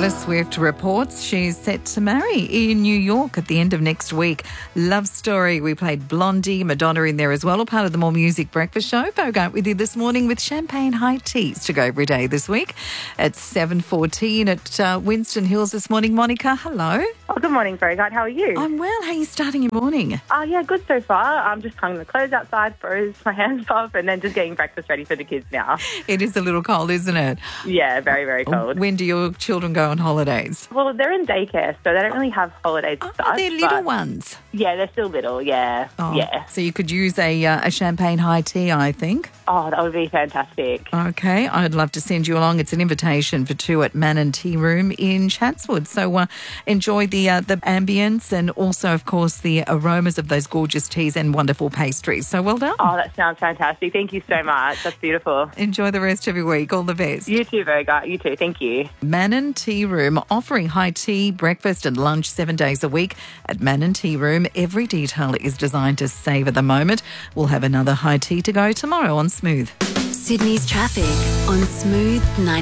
Taylor Swift reports she's set to marry in New York at the end of next week. Love story. We played Blondie, Madonna in there as well, all part of the More Music Breakfast Show. Bogart with you this morning with champagne high teas to go every day this week at 7:14 at Winston Hills this morning. Monica, hello. Oh, good morning, Bogart. How are you? I'm well. How are you starting your morning? Yeah, good so far. I'm just hung the clothes outside, froze my hands off, and then just getting breakfast ready for the kids now. It is a little cold, isn't it? Yeah, very, very cold. When do your children go on holidays? Well, they're in daycare, so they don't really have holidays as such. They're little ones. Yeah, they're still little, yeah. Yeah. So you could use a champagne high tea, I think. Oh, that would be fantastic. Okay, I'd love to send you along. It's an invitation for two at Mannon Tea Room in Chatswood. So enjoy the ambience and also, of course, the aromas of those gorgeous teas and wonderful pastries. So well done. Oh, that sounds fantastic. Thank you so much. That's beautiful. Enjoy the rest of your week. All the best. You too, Bogart. You too. Thank you. Mannon Tea Room, offering high tea, breakfast and lunch 7 days a week at Mannon Tea Room. Every detail is designed to savour the moment. We'll have another high tea to go tomorrow on Smooth. Sydney's traffic on Smooth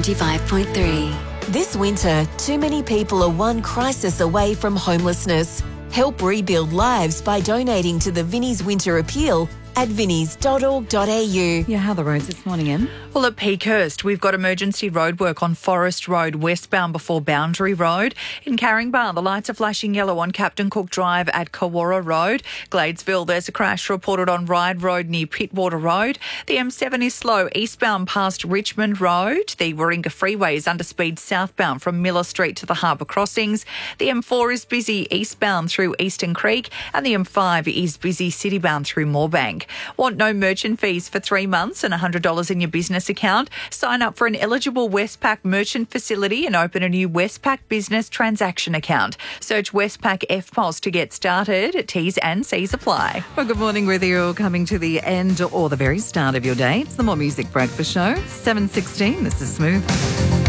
95.3. This winter, too many people are one crisis away from homelessness. Help rebuild lives by donating to the Vinnie's Winter Appeal at vinnies.org.au. Yeah, how are the roads this morning, Em? Well, at Peakhurst, we've got emergency roadwork on Forest Road, westbound before Boundary Road. In Caringbah, the lights are flashing yellow on Captain Cook Drive at Kawara Road. Gladesville, there's a crash reported on Ryde Road near Pittwater Road. The M7 is slow eastbound past Richmond Road. The Warringah Freeway is under speed southbound from Miller Street to the Harbour Crossings. The M4 is busy eastbound through Eastern Creek, and the M5 is busy citybound through Moorebank. Want no merchant fees for 3 months and $100 in your business account? Sign up for an eligible Westpac merchant facility and open a new Westpac business transaction account. Search Westpac FPOS to get started. T's and C's apply. Well, good morning, whether you're coming to the end or the very start of your day. It's the More Music Breakfast Show, 7:16. This is Smooth.